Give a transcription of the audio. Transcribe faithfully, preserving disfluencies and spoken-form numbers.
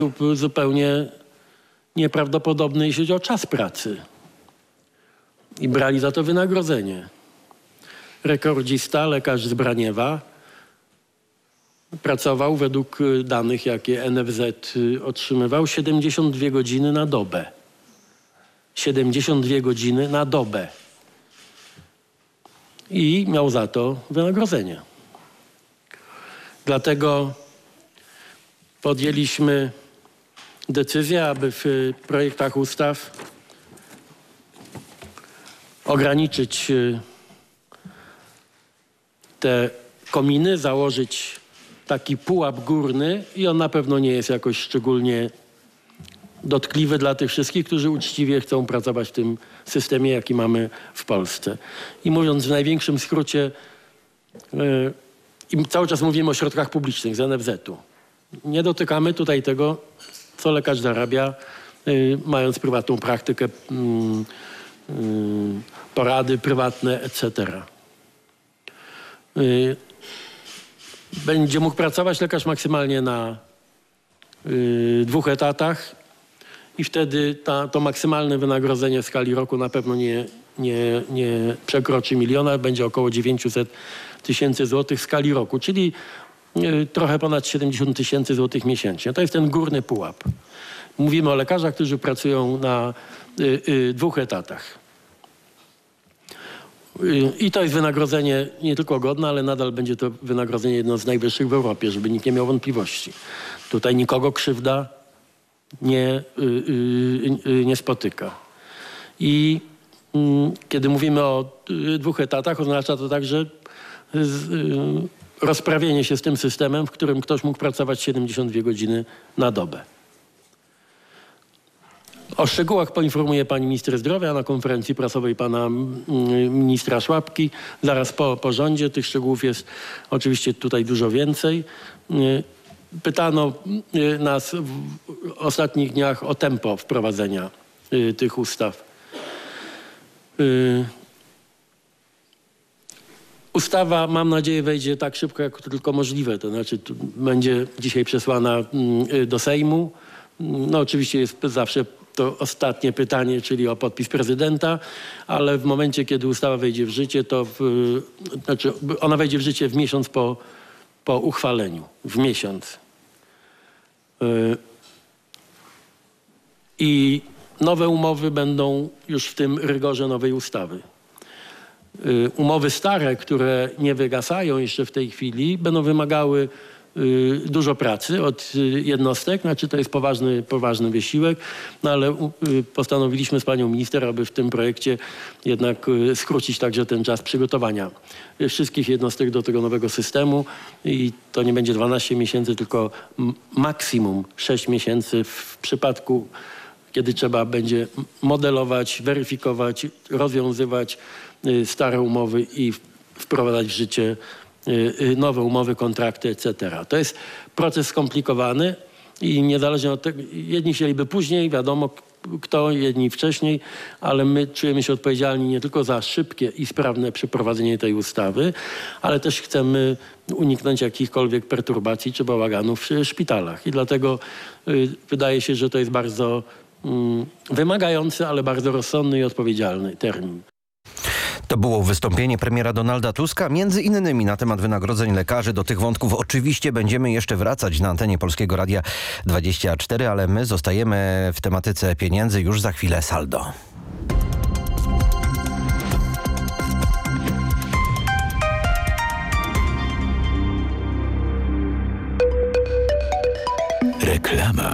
zupełnie nieprawdopodobny, jeśli chodzi o czas pracy. I brali za to wynagrodzenie. Rekordzista, lekarz z Braniewa, pracował według danych, jakie N F Z otrzymywał, siedemdziesiąt dwie godziny na dobę. siedemdziesiąt dwie godziny na dobę. I miał za to wynagrodzenie. Dlatego podjęliśmy decyzję, aby w projektach ustaw ograniczyć te kominy, założyć taki pułap górny i on na pewno nie jest jakoś szczególnie dotkliwy dla tych wszystkich, którzy uczciwie chcą pracować w tym systemie, jaki mamy w Polsce. I mówiąc w największym skrócie, yy, i cały czas mówimy o środkach publicznych z N F Z-u. Nie dotykamy tutaj tego, co lekarz zarabia, yy, mając prywatną praktykę, yy, yy, porady prywatne, et cetera. Yy, będzie mógł pracować lekarz maksymalnie na yy, dwóch etatach i wtedy ta, to maksymalne wynagrodzenie w skali roku na pewno nie, nie, nie przekroczy miliona, będzie około dziewięćset tysięcy złotych w skali roku, czyli yy, trochę ponad siedemdziesiąt tysięcy złotych miesięcznie. To jest ten górny pułap. Mówimy o lekarzach, którzy pracują na yy, yy, dwóch etatach. I to jest wynagrodzenie nie tylko godne, ale nadal będzie to wynagrodzenie jedno z najwyższych w Europie, żeby nikt nie miał wątpliwości. Tutaj nikogo krzywda nie, yy, yy, nie spotyka. I yy, kiedy mówimy o yy, dwóch etatach, oznacza to także yy, rozprawienie się z tym systemem, w którym ktoś mógł pracować siedemdziesiąt dwie godziny na dobę. O szczegółach poinformuje pani minister zdrowia na konferencji prasowej pana ministra Szłapki. Zaraz po, po rządzie tych szczegółów jest oczywiście tutaj dużo więcej. Pytano nas w ostatnich dniach o tempo wprowadzenia tych ustaw. Ustawa, mam nadzieję, wejdzie tak szybko, jak tylko możliwe. To znaczy będzie dzisiaj przesłana do Sejmu. No oczywiście jest zawsze to ostatnie pytanie, czyli o podpis prezydenta, ale w momencie, kiedy ustawa wejdzie w życie, to w, znaczy ona wejdzie w życie w miesiąc po, po uchwaleniu. W miesiąc. Yy. I nowe umowy będą już w tym rygorze nowej ustawy. Yy. Umowy stare, które nie wygasają jeszcze w tej chwili, będą wymagały dużo pracy od jednostek, znaczy to jest poważny, poważny wysiłek, no ale postanowiliśmy z panią minister, aby w tym projekcie jednak skrócić także ten czas przygotowania wszystkich jednostek do tego nowego systemu i to nie będzie dwanaście miesięcy, tylko maksimum sześć miesięcy w przypadku, kiedy trzeba będzie modelować, weryfikować, rozwiązywać stare umowy i wprowadzać w życie nowe umowy, kontrakty, et cetera. To jest proces skomplikowany i niezależnie od tego, jedni chcieliby później, wiadomo kto, jedni wcześniej, ale my czujemy się odpowiedzialni nie tylko za szybkie i sprawne przeprowadzenie tej ustawy, ale też chcemy uniknąć jakichkolwiek perturbacji czy bałaganów w szpitalach. I dlatego y, wydaje się, że to jest bardzo y, wymagający, ale bardzo rozsądny i odpowiedzialny termin. To było wystąpienie premiera Donalda Tuska, między innymi na temat wynagrodzeń lekarzy. Do tych wątków oczywiście będziemy jeszcze wracać na antenie Polskiego Radia dwadzieścia cztery, ale my zostajemy w tematyce pieniędzy. Już za chwilę saldo. Reklama.